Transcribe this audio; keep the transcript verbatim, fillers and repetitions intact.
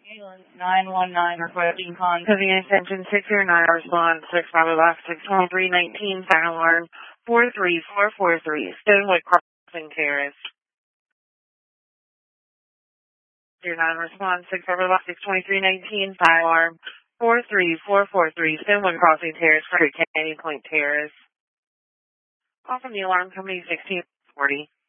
nine one nine requesting con to the attention six zero nine response six five box six twenty three nineteen fire alarm four three four four three Stonewood Crossing Terrace. Zero nine response six five box six twenty three nineteen fire alarm four three four four three Stonewood Crossing Terrace, Canyon Point Terrace. Call from the alarm company sixteen forty.